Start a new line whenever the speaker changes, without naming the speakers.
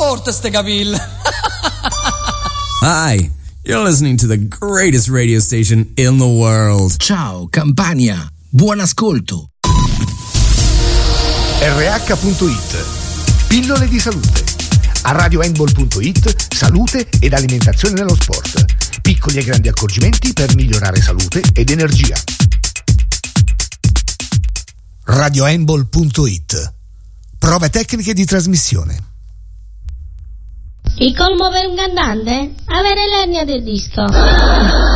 forte ste capille.
Hi, you're listening to the greatest radio station in the world.
Ciao Campania, buon ascolto.
RH.it, pillole di salute. A radiohandball.it, salute ed alimentazione nello sport. Piccoli e grandi accorgimenti per migliorare salute ed energia. radiohandball.it, prove tecniche di trasmissione.
Il colmo per un cantante? Avere l'ernia del disco.